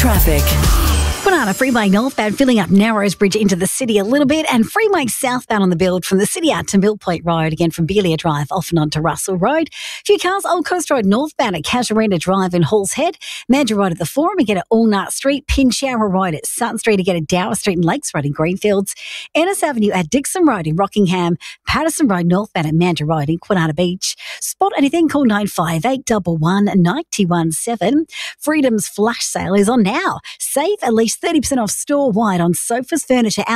Traffic. Kwinana Freeway northbound filling up Narrows Bridge into the city a little bit, and Freeway southbound on the build from the city out to Mill Point Road, again from Beeliar Drive off and on to Russell Road. Few cars, Old Coast Road northbound at Casuarina Drive in Halls Head, Mandurah Road at the Forum, again at Allnut Street, Pinshower Road at Sutton Street, again at Dower Street and Lakes Road in Greenfields, Ennis Avenue at Dixon Road in Rockingham, Patterson Road northbound at Mandurah Road in Kwinana Beach. Spot anything, call 958 11 917. Freedom's flash sale is on now. Save at least 30% off store-wide on sofas, furniture,